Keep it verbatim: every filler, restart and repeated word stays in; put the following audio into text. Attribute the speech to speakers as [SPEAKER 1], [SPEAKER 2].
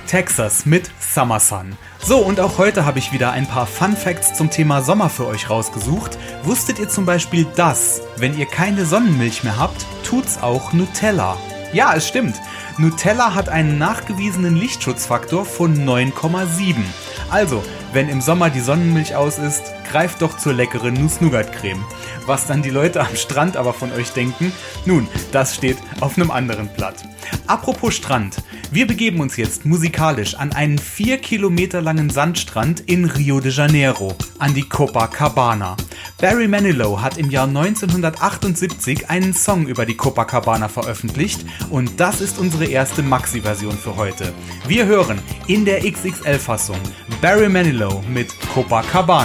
[SPEAKER 1] Texas mit Summer Sun. So, und auch heute habe ich wieder ein paar Fun Facts zum Thema Sommer für euch rausgesucht. Wusstet ihr zum Beispiel, dass, wenn ihr keine Sonnenmilch mehr habt, tut's auch Nutella? Ja, es stimmt. Nutella hat einen nachgewiesenen Lichtschutzfaktor von neun Komma sieben. Also, wenn im Sommer die Sonnenmilch aus ist, greift doch zur leckeren Nuss-Nougat-Creme. Was dann die Leute am Strand aber von euch denken, nun, das steht auf einem anderen Blatt. Apropos Strand, wir begeben uns jetzt musikalisch an einen vier Kilometer langen Sandstrand in Rio de Janeiro, an die Copacabana. Barry Manilow hat im Jahr neunzehnhundertachtundsiebzig einen Song über die Copacabana veröffentlicht und das ist unsere erste Maxi-Version für heute. Wir hören in der X X L-Fassung Barry Manilow mit Copacabana.